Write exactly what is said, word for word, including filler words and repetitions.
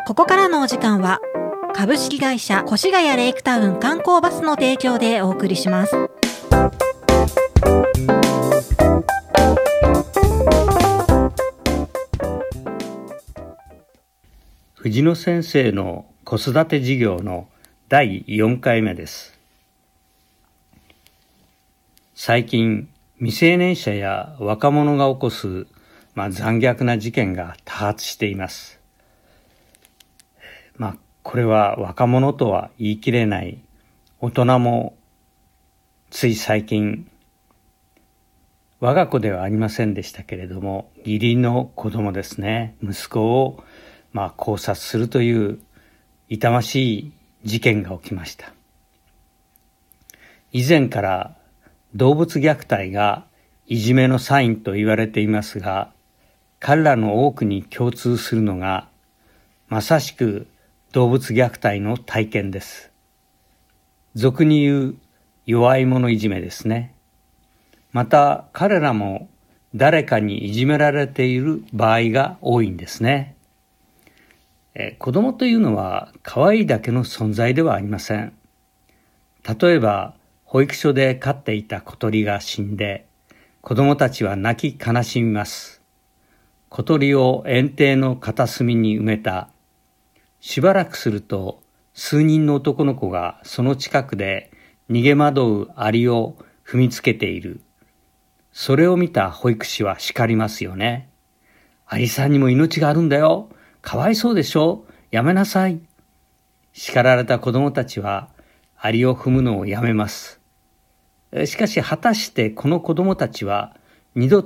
ここからのお時間は株式会社越谷レイクタウン観光バスの提供でお送りします。 藤野先生の子育て事業のだいよんかいめです。最近未成年者や若者が起こす、まあ、残虐な事件が多発しています。まあ、これは若者とは言い切れない。大人もつい最近、我が子ではありませんでしたけれども、義理の子供ですね、息子をまあ絞殺するという痛ましい事件が起きました。以前から動物虐待がいじめのサインと言われていますが、彼らの多くに共通するのが、まさしく動物虐待の体験です。俗に言う弱い者いじめですね。また彼らも誰かにいじめられている場合が多いんですね。え子供というのは可愛いだけの存在ではありません。例えば保育所で飼っていた小鳥が死んで、子供たちは泣き悲しみます。小鳥を園庭の片隅に埋めた。しばらくすると数人の男の子がその近くで逃げ惑うアリを踏みつけている。それを見た保育士は叱りますよね。アリさんにも命があるんだよ。かわいそうでしょ。やめなさい。叱られた子供たちはアリを踏むのをやめます。しかし果たしてこの子供たちは二度